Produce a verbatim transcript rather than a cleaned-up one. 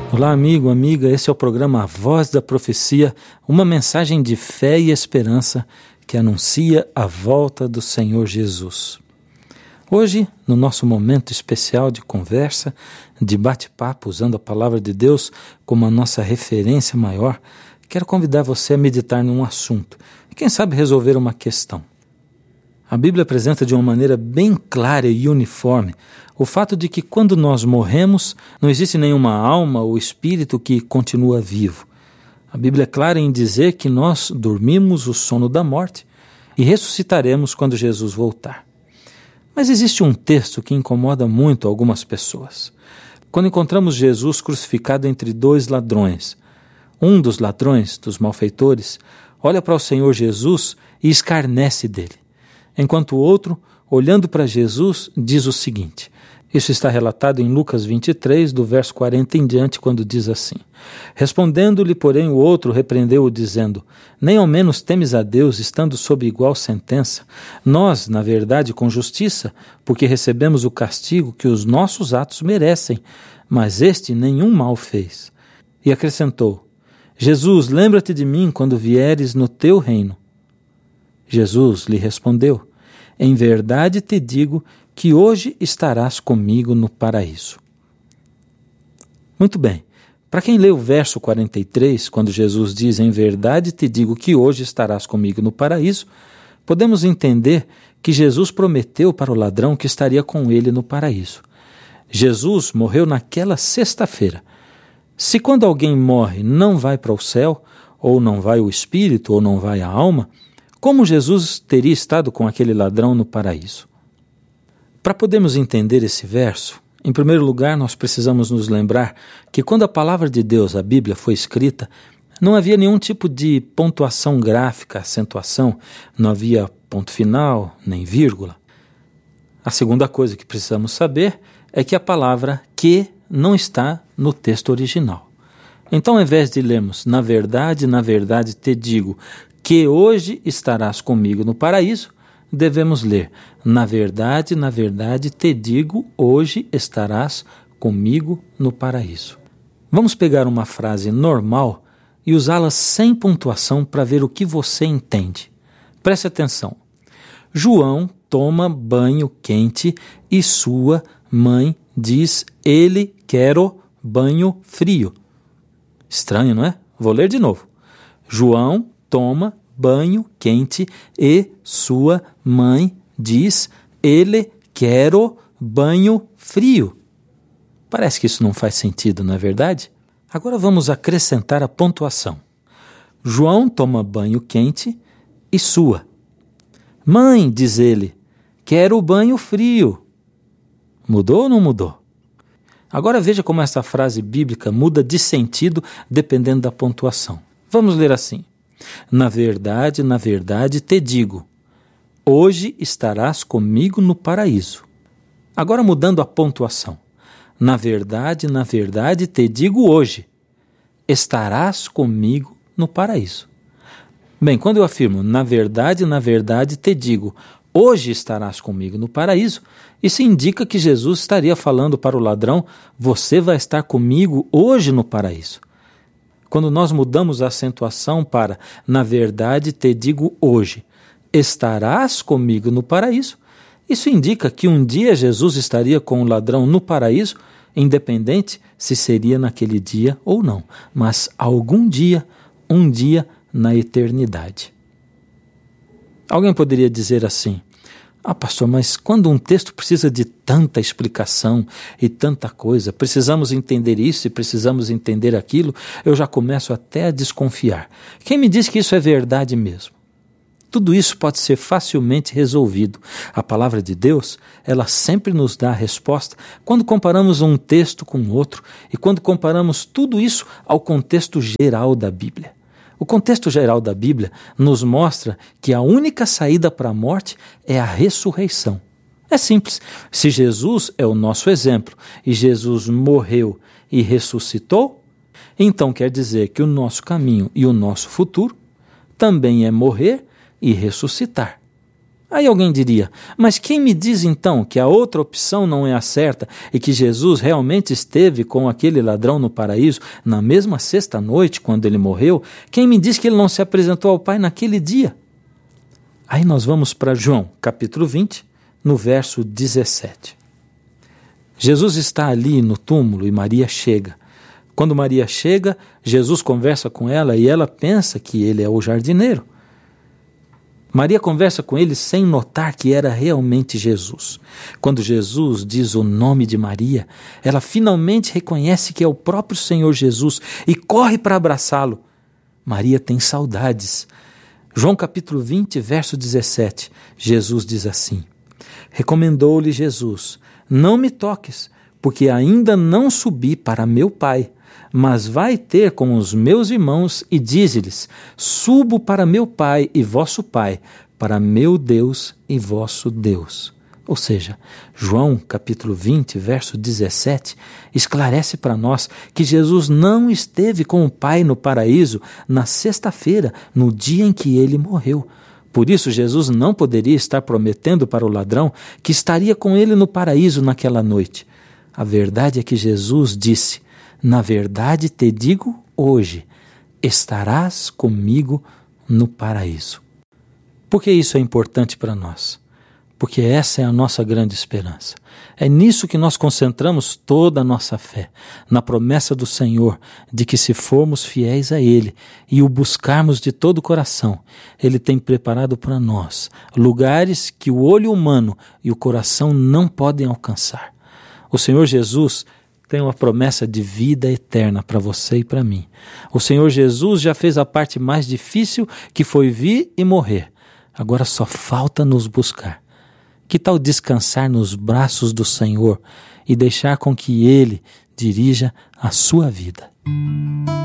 Olá, amigo, amiga, esse é o programa A Voz da Profecia, uma mensagem de fé e esperança que anuncia a volta do Senhor Jesus. Hoje, no nosso momento especial de conversa, de bate-papo, usando a palavra de Deus como a nossa referência maior, quero convidar você a meditar num assunto e, quem sabe, resolver uma questão. A Bíblia apresenta de uma maneira bem clara e uniforme o fato de que quando nós morremos, não existe nenhuma alma ou espírito que continua vivo. A Bíblia é clara em dizer que nós dormimos o sono da morte e ressuscitaremos quando Jesus voltar. Mas existe um texto que incomoda muito algumas pessoas. Quando encontramos Jesus crucificado entre dois ladrões, um dos ladrões, dos malfeitores, olha para o Senhor Jesus e escarnece dele, enquanto o outro, olhando para Jesus, diz o seguinte. Isso está relatado em Lucas vinte e três, do verso quarenta em diante, quando diz assim: Respondendo-lhe, porém, o outro repreendeu-o, dizendo: Nem ao menos temes a Deus, estando sob igual sentença? Nós, na verdade, com justiça, porque recebemos o castigo que os nossos atos merecem, mas este nenhum mal fez. E acrescentou: Jesus, lembra-te de mim quando vieres no teu reino. Jesus lhe respondeu: Em verdade te digo que hoje estarás comigo no paraíso. Muito bem, para quem lê o verso quarenta e três, quando Jesus diz: Em verdade te digo que hoje estarás comigo no paraíso, podemos entender que Jesus prometeu para o ladrão que estaria com ele no paraíso. Jesus morreu naquela sexta-feira. Se quando alguém morre não vai para o céu, ou não vai o espírito, ou não vai a alma, como Jesus teria estado com aquele ladrão no paraíso? Para podermos entender esse verso, em primeiro lugar nós precisamos nos lembrar que quando a palavra de Deus, a Bíblia, foi escrita, não havia nenhum tipo de pontuação gráfica, acentuação, não havia ponto final, nem vírgula. A segunda coisa que precisamos saber é que a palavra que não está no texto original. Então, ao invés de lermos, na verdade, na verdade te digo que hoje estarás comigo no paraíso, devemos ler, na verdade, na verdade te digo, hoje estarás comigo no paraíso. Vamos pegar uma frase normal e usá-la sem pontuação para ver o que você entende. Preste atenção. João toma banho quente e sua mãe diz, ele quero banho frio. Estranho, não é? Vou ler de novo. João toma banho quente e sua mãe diz, ele quero banho frio. Parece que isso não faz sentido, não é verdade? Agora vamos acrescentar a pontuação. João toma banho quente e sua mãe, diz ele, quero banho frio. Mudou ou não mudou? Agora veja como essa frase bíblica muda de sentido dependendo da pontuação. Vamos ler assim. Na verdade, na verdade te digo, hoje estarás comigo no paraíso. Agora mudando a pontuação. Na verdade, na verdade te digo hoje, estarás comigo no paraíso. Bem, quando eu afirmo, na verdade, na verdade te digo, hoje estarás comigo no paraíso, isso indica que Jesus estaria falando para o ladrão, você vai estar comigo hoje no paraíso. Quando nós mudamos a acentuação para, na verdade te digo hoje, estarás comigo no paraíso, isso indica que um dia Jesus estaria com o ladrão no paraíso, independente se seria naquele dia ou não, mas algum dia, um dia na eternidade. Alguém poderia dizer assim, ah, pastor, mas quando um texto precisa de tanta explicação e tanta coisa, precisamos entender isso e precisamos entender aquilo, eu já começo até a desconfiar. Quem me diz que isso é verdade mesmo? Tudo isso pode ser facilmente resolvido. A palavra de Deus, ela sempre nos dá a resposta quando comparamos um texto com outro e quando comparamos tudo isso ao contexto geral da Bíblia. O contexto geral da Bíblia nos mostra que a única saída para a morte é a ressurreição. É simples. Se Jesus é o nosso exemplo e Jesus morreu e ressuscitou, então quer dizer que o nosso caminho e o nosso futuro também é morrer e ressuscitar. Aí alguém diria, mas quem me diz então que a outra opção não é a certa e que Jesus realmente esteve com aquele ladrão no paraíso na mesma sexta-noite quando ele morreu? Quem me diz que ele não se apresentou ao Pai naquele dia? Aí nós vamos para João, capítulo vinte, no verso dezessete. Jesus está ali no túmulo e Maria chega. Quando Maria chega, Jesus conversa com ela e ela pensa que ele é o jardineiro. Maria conversa com ele sem notar que era realmente Jesus. Quando Jesus diz o nome de Maria, ela finalmente reconhece que é o próprio Senhor Jesus e corre para abraçá-lo. Maria tem saudades. João capítulo vinte, verso dezessete, Jesus diz assim: recomendou-lhe Jesus, não me toques, porque ainda não subi para meu Pai, mas vai ter com os meus irmãos e dize-lhes, subo para meu Pai e vosso Pai, para meu Deus e vosso Deus. Ou seja, João capítulo vinte, verso dezessete, esclarece para nós que Jesus não esteve com o Pai no paraíso na sexta-feira, no dia em que ele morreu. Por isso, Jesus não poderia estar prometendo para o ladrão que estaria com ele no paraíso naquela noite. A verdade é que Jesus disse, na verdade te digo hoje, estarás comigo no paraíso. Por que isso é importante para nós? Porque essa é a nossa grande esperança. É nisso que nós concentramos toda a nossa fé, na promessa do Senhor de que se formos fiéis a Ele e o buscarmos de todo o coração, Ele tem preparado para nós lugares que o olho humano e o coração não podem alcançar. O Senhor Jesus tem uma promessa de vida eterna para você e para mim. O Senhor Jesus já fez a parte mais difícil, que foi vir e morrer. Agora só falta nos buscar. Que tal descansar nos braços do Senhor e deixar com que Ele dirija a sua vida?